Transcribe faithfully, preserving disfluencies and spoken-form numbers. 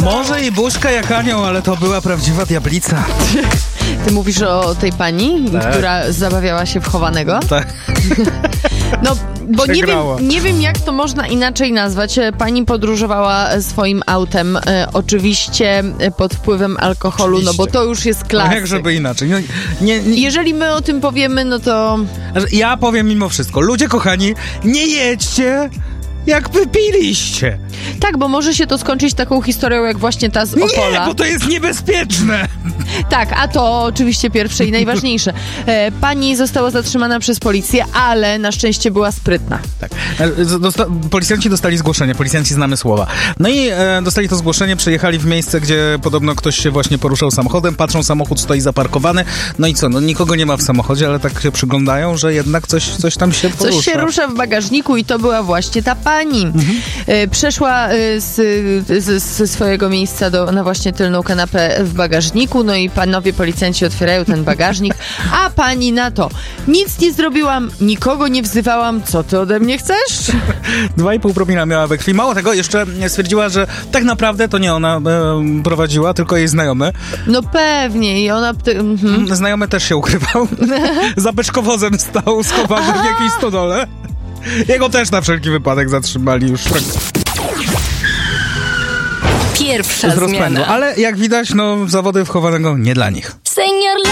Może i buźka jak anioł, ale to była prawdziwa diablica. Ty mówisz o tej pani, tak, która zabawiała się w chowanego? Tak. No, bo nie wiem, nie wiem, jak to można inaczej nazwać. Pani podróżowała swoim autem, e, oczywiście pod wpływem alkoholu, oczywiście, no bo to już jest klasyk. No jak żeby inaczej. No, nie, nie. Jeżeli my o tym powiemy, no to... Ja powiem mimo wszystko. Ludzie kochani, nie jedźcie, jak wypiliście. Tak, bo może się to skończyć taką historią, jak właśnie ta z Opola. Nie, bo to jest niebezpieczne. Tak, a to oczywiście pierwsze i najważniejsze. E, pani została zatrzymana przez policję, ale na szczęście była sprytna. Tak. Dosta- policjanci dostali zgłoszenie, policjanci znamy słowa. No i e, dostali to zgłoszenie, przyjechali w miejsce, gdzie podobno ktoś się właśnie poruszał samochodem, patrzą, samochód stoi zaparkowany. No i co, no nikogo nie ma w samochodzie, ale tak się przyglądają, że jednak coś, coś tam się porusza. Coś się rusza w bagażniku i to była właśnie ta pani. Mhm. E, przeszła e, z, z, ze swojego miejsca do, na właśnie tylną kanapę w bagażniku, no i panowie policjanci otwierają ten bagażnik, a pani na to: nic nie zrobiłam, nikogo nie wzywałam, co ty ode mnie chcesz? Dwa i pół promila miała we krwi. Mało tego, jeszcze stwierdziła, że tak naprawdę to nie ona e, prowadziła, tylko jej znajomy. No pewnie i ona... Ty, mhm. Znajomy też się ukrywał. Za beczkowozem stał schowany w jakiejś stodole. Jego też na wszelki wypadek zatrzymali już. Pierwsza zmiana. Ale jak widać, no zawody w chowanego nie dla nich.